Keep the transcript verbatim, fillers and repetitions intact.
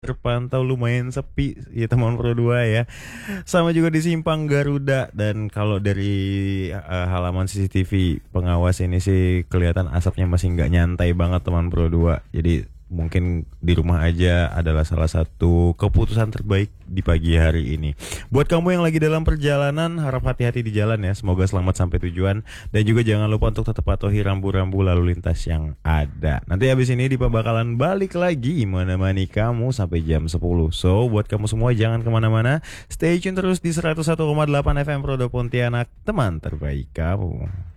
terpantau lumayan sepi ya teman Pro dua ya. Sama juga di Simpang Garuda, dan kalau dari uh, halaman C C T V pengawas ini sih kelihatan asapnya masih nggak nyantai banget teman Pro dua. Jadi mungkin di rumah aja adalah salah satu keputusan terbaik di pagi hari ini. Buat kamu yang lagi dalam perjalanan, harap hati-hati di jalan ya. Semoga selamat sampai tujuan. Dan juga jangan lupa untuk tetap patuhi rambu-rambu lalu lintas yang ada. Nanti habis ini Dipa bakalan balik lagi menemani kamu sampai jam sepuluh. So buat kamu semua jangan kemana-mana, stay tune terus di seratus satu koma delapan F M Prodo Pontianak, teman terbaik kamu.